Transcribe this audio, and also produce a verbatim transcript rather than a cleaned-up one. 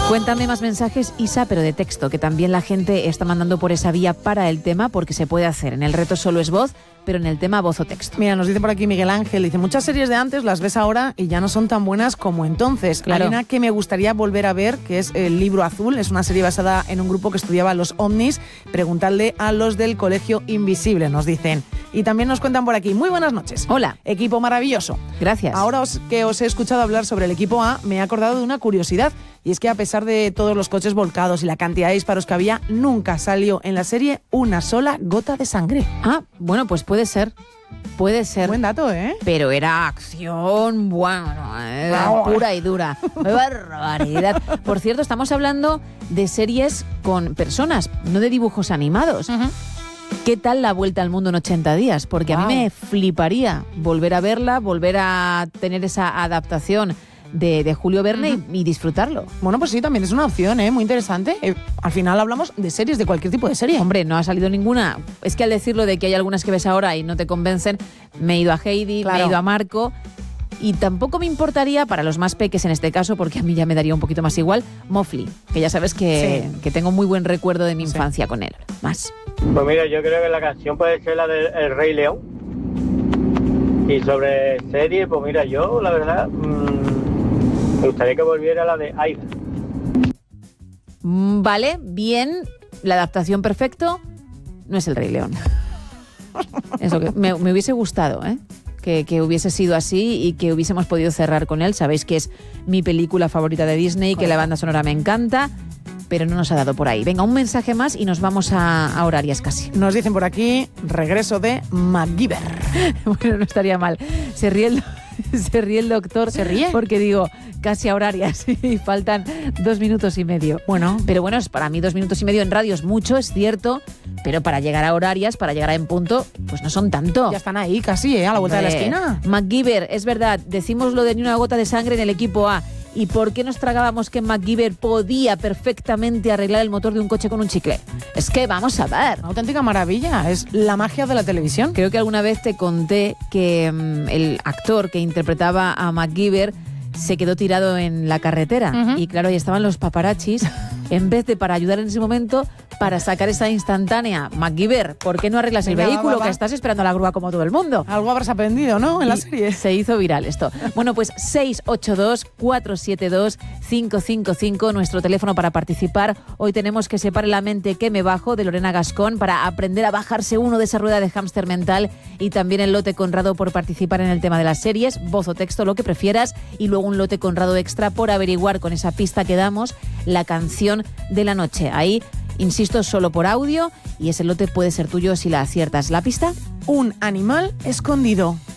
Cuéntame más mensajes, Isa, pero de texto, que también la gente está mandando por esa vía para el tema, porque se puede hacer. En el reto solo es voz, pero en el tema voz o texto. Mira, nos dice por aquí Miguel Ángel, dice, muchas series de antes las ves ahora y ya no son tan buenas como entonces. Claro. Hay una que me gustaría volver a ver, que es El Libro Azul, es una serie basada en un grupo que estudiaba los ovnis. Preguntadle a los del Colegio Invisible, nos dicen. Y también nos cuentan por aquí, muy buenas noches. Hola. Equipo maravilloso. Gracias. Ahora os, que os he escuchado hablar sobre el equipo A, me he acordado de una curiosidad, y es que a pesar de todos los coches volcados y la cantidad de disparos que había, nunca salió en la serie una sola gota de sangre. Ah, bueno, pues puede ser. Puede ser. Buen dato, ¿eh? Pero era acción, bueno, era pura y dura. ¡Qué barbaridad! Por cierto, estamos hablando de series con personas, no de dibujos animados. Uh-huh. ¿Qué tal La Vuelta al Mundo en ochenta días? Porque wow. a mí me fliparía volver a verla, volver a tener esa adaptación de, de Julio Verne uh-huh. y, y disfrutarlo. Bueno, pues sí, también es una opción, ¿eh? Muy interesante. Eh, al final hablamos de series, de cualquier tipo de serie. Hombre, no ha salido ninguna. Es que al decirlo de que hay algunas que ves ahora y no te convencen, me he ido a Heidi, claro. me he ido a Marco. Y tampoco me importaría, para los más peques en este caso, porque a mí ya me daría un poquito más igual, Mowgli, que ya sabes que, sí. que tengo muy buen recuerdo de mi sí. infancia con él. Más. Pues mira, yo creo que la canción puede ser la del El Rey León. Y sobre serie, pues mira, yo la verdad mmm, me gustaría que volviera la de Aida. Mm, vale, bien, la adaptación perfecto no es El Rey León. Eso que me, me hubiese gustado, ¿eh? Que, que hubiese sido así y que hubiésemos podido cerrar con él. Sabéis que es mi película favorita de Disney, que la banda sonora me encanta, pero no nos ha dado por ahí. Venga, un mensaje más y nos vamos a, a horarias casi. Nos dicen por aquí, regreso de MacGyver. Bueno, no estaría mal. Se ríe el, se ríe el doctor. ¿Se ríe? Porque digo, casi a horarias y faltan dos minutos y medio. Bueno, pero bueno, para mí dos minutos y medio en radio es mucho, es cierto, pero para llegar a horarias, para llegar a en punto, pues no son tanto. Ya están ahí casi, ¿eh? A la vuelta de, de la esquina. MacGyver, es verdad, decimos lo de ni una gota de sangre en el equipo A. ¿Y por qué nos tragábamos que MacGyver podía perfectamente arreglar el motor de un coche con un chicle? Es que vamos a ver. Una auténtica maravilla, es la magia de la televisión. Creo que alguna vez te conté que um, el actor que interpretaba a MacGyver se quedó tirado en la carretera. Uh-huh. Y claro, ahí estaban los paparachis. En vez de para ayudar en ese momento, para sacar esa instantánea. MacGyver, ¿por qué no arreglas Venga, el vehículo? Va, va. Que estás esperando a la grúa como todo el mundo. Algo habrás aprendido, ¿no? En y la serie. Se hizo viral esto. Bueno, pues seis ocho dos, cuatro siete dos, cinco cinco cinco, nuestro teléfono para participar. Hoy tenemos que Se pare la mente que me bajo, de Lorena Gascón, para aprender a bajarse uno de esa rueda de hámster mental. Y también el lote Conrado por participar en el tema de las series, voz o texto, lo que prefieras. Y luego un lote Conrado extra por averiguar con esa pista que damos la canción de la noche. Ahí, insisto, solo por audio, y ese lote puede ser tuyo si la aciertas. ¿La pista? Un animal escondido.